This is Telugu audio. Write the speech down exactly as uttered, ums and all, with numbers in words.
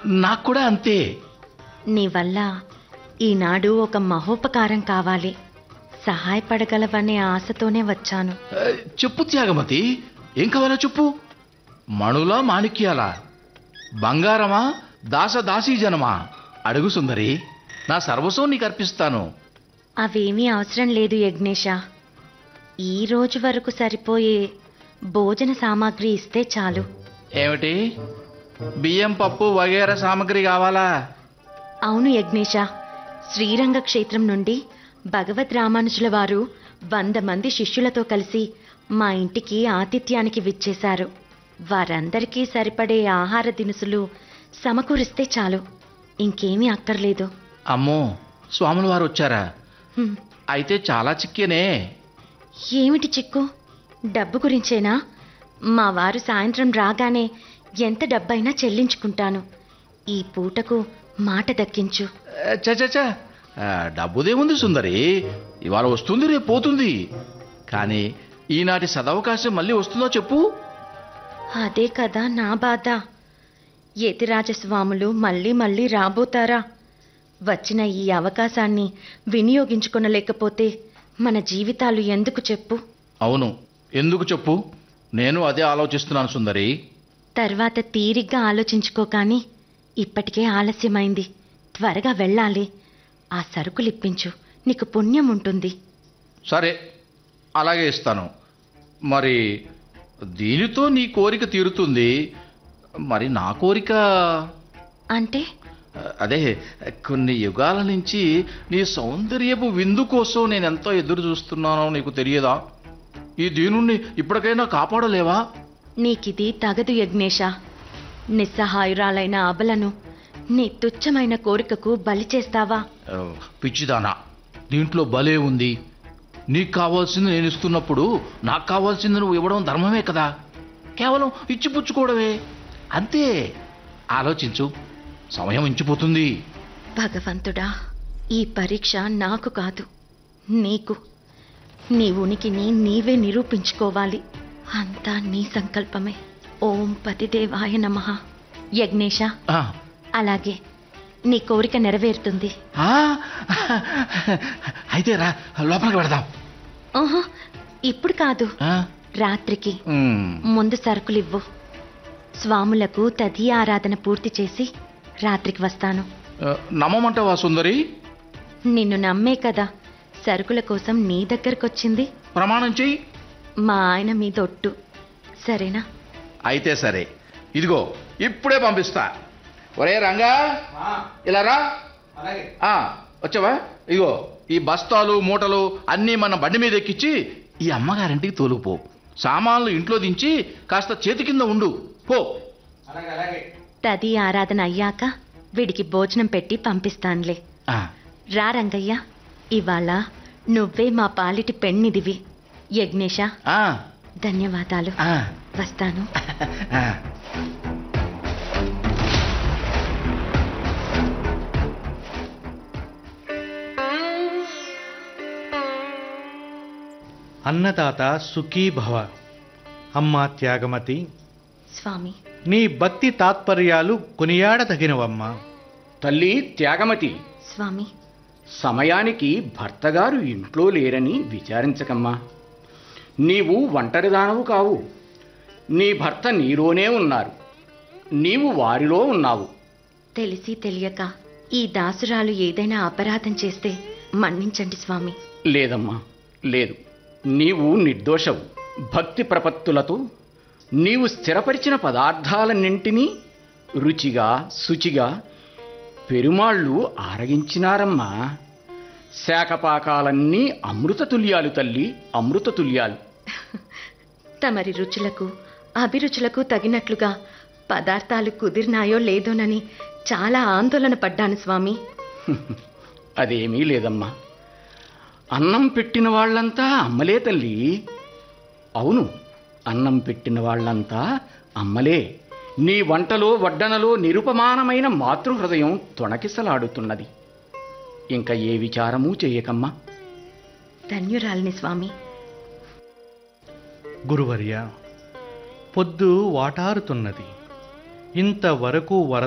నాకు కూడా అంతే. నీ వల్ల ఈనాడు ఒక మహోపకారం కావాలి, సహాయపడగలవనే ఆశతోనే వచ్చాను. ఆ, చెప్పు త్యాగమతి, ఏం కావాలో చెప్పు. మణులా మాణిక్యాలా, బంగారమా, దాస దాసీ జనమా? అడుగు సుందరి, నా సర్వస్వం నీకు అర్పిస్తాను. అవేమీ అవసరం లేదు యజ్ఞేశ. ఈ రోజు వరకు సరిపోయే భోజన సామాగ్రి ఇస్తే చాలు. ఏమిటి, బియ్యం పప్పు వగేరా సామాగ్రి కావాలా? అవును యజ్ఞేశ, శ్రీరంగ క్షేత్రం నుండి భగవద్ రామానుజుల వారు వంద మంది శిష్యులతో కలిసి మా ఇంటికి ఆతిథ్యానికి విచ్చేశారు. వారందరికీ సరిపడే ఆహార దినుసులు సమకూరిస్తే చాలు, ఇంకేమీ అక్కర్లేదు. అమ్మో, స్వాముల వారు వచ్చారా? హ్మ్. అయితే చాలా చిక్కేనే. ఏమిటి చిక్కు? డబ్బు గురించేనా? మా వారు సాయంత్రం రాగానే ఎంత డబ్బైనా చెల్లించుకుంటాను. ఈ పూటకు మాట దక్కించు. చచా, డబ్బుదేముంది సుందరి, ఇవాళ వస్తుంది రేపు పోతుంది. కానీ ఈనాటి సదవకాశం మళ్ళీ వస్తుందో చెప్పు. అదే కదా నా బాధ. యతిరాజస్వాములు మళ్ళీ మళ్ళీ రాబోతారా? వచ్చిన ఈ అవకాశాన్ని వినియోగించుకొనలేకపోతే మన జీవితాలు ఎందుకు చెప్పు? అవును, ఎందుకు చెప్పు? నేను అదే ఆలోచిస్తున్నాను సుందరి. తర్వాత తీరిగ్గా ఆలోచించుకో, కానీ ఇప్పటికే ఆలస్యమైంది. త్వరగా వెళ్ళాలి. ఆ సరుకులిప్పించు, నీకు పుణ్యం ఉంటుంది. సరే, అలాగే ఇస్తాను. మరి దీనితో నీ కోరిక తీరుతుంది, మరి నా కోరిక అంటే? అదే, కొన్ని యుగాల నుంచి నీ సౌందర్యపు విందు కోసం నేను ఎంతో ఎదురు చూస్తున్నానో నీకు తెలియదా? ఈ దీనుణ్ణి ఇప్పటికైనా కాపాడలేవా? నీకిది తగదు యజ్ఞేశ. నిస్సహాయురాలైన అబలను నీ తుచ్చమైన కోరికకు బలి చేస్తావా? ఆ, పిచ్చిదానా, దీంట్లో భలే ఉంది. నీకు కావాల్సింది నేను ఇస్తున్నప్పుడు నాకు కావాల్సింది నువ్వు ఇవ్వడం ధర్మమే కదా. కేవలం ఇచ్చిపుచ్చుకోవడమే, అంతే. ఆలోచించు, సమయం ఇంచిపోతుంది. భగవంతుడా, ఈ పరీక్ష నాకు కాదు, నీకు. నీ ఉనికిని నీవే నిరూపించుకోవాలి. అంతా నీ సంకల్పమే. ఓం పతిదేవాయ నమః. యజ్ఞేశ, ఆ, అలాగే నీ కోరిక నెరవేరుతుంది. ఆ, అయితే రా, లోపలికి వెళదాం. ఓహో, ఇప్పుడు కాదు, ఆ, రాత్రికి. ఉమ్, ముందు సరుకులివ్వు. స్వాములకు తది ఆరాధన పూర్తి చేసి రాత్రికి వస్తాను. ఆ, నమ్మమంటావా సుందరి? నిన్ను నమ్మే కదా సరుకుల కోసం నీ దగ్గరకొచ్చింది. ప్రమాణం చెయ్యి. మా ఆయన మీదొట్టు, సరేనా? అయితే సరే, ఇదిగో ఇప్పుడే పంపిస్తా. ఒరే రంగా, ఇలా రా. ఆ, వచ్చావా? ఇదిగో ఈ బస్తాలు మూటలు అన్నీ మన బండి మీద ఎక్కించి ఈ అమ్మగారింటికి తోలుపో. సామాన్లు ఇంట్లో దించి కాస్త చేతి కింద ఉండు పో. తది ఆరాధన అయ్యాక వీడికి భోజనం పెట్టి పంపిస్తానులే. ఆ, రా రంగయ్య, ఇవాళ నువ్వే మా పాలిటి పెన్నిదివి. యజ్ఞేశ, ఆ, ధన్యవాదాలు. ఆ, వస్తాను. ఆ. అన్నదాత సుఖీ భవ. అమ్మా త్యాగమతి, స్వామి, నీ భక్తి తాత్పర్యాలు కొనియాడదగినవమ్మా. తల్లి త్యాగమతి, స్వామి. సమయానికి భర్తగారు ఇంట్లో లేరని విచారించకమ్మా. నీవు ఒంటరిదానవు కావు. నీ భర్త నీలోనే ఉన్నారు, నీవు వారిలో ఉన్నావు. తెలిసి తెలియక ఈ దాసురాలు ఏదైనా అపరాధం చేస్తే మన్నించండి స్వామి. లేదమ్మా, లేదు. నీవు నిర్దోషవు. భక్తి ప్రపత్తులతో నీవు స్థిరపరిచిన పదార్థాలన్నింటినీ రుచిగా శుచిగా పెరుమాళ్ళు ఆరగించినారమ్మా. శాఖపాకాలన్నీ అమృతతుల్యాలు తల్లి, అమృతతుల్యాలు. తమరి రుచులకు అభిరుచులకు తగినట్లుగా పదార్థాలు కుదిరినాయో లేదోనని చాలా ఆందోళన పడ్డాను స్వామి. అదేమీ లేదమ్మా. అన్నం పెట్టిన వాళ్ళంతా అమ్మలే తల్లి. అవును, అన్నం పెట్టిన వాళ్ళంతా అమ్మలే. నీ వంటలో వడ్డనలో నిరుపమానమైన మాతృహృదయం తొణకిసలాడుతున్నది. ఇంకా ఏ విచారమూ చేయకమ్మా. ధన్యురాలిని స్వామి. గురువర్య, పొద్దు వాటారుతున్నది. ఇంతవరకు వర